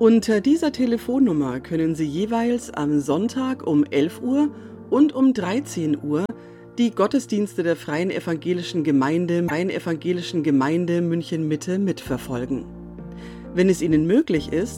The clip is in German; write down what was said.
Unter dieser Telefonnummer können Sie jeweils am Sonntag um 11 Uhr und um 13 Uhr die Gottesdienste der Freien Evangelischen Gemeinde München Mitte mitverfolgen. Wenn es Ihnen möglich ist,